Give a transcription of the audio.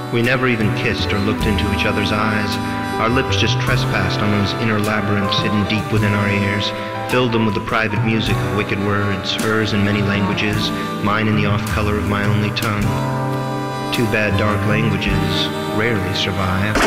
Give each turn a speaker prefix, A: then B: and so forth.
A: We never even kissed or looked into each other's eyes. Our lips just trespassed on those inner labyrinths hidden deep within our ears, filled them with the private music of wicked words, hers in many languages, mine in the off-color of my only tongue. Too bad dark languages rarely survive.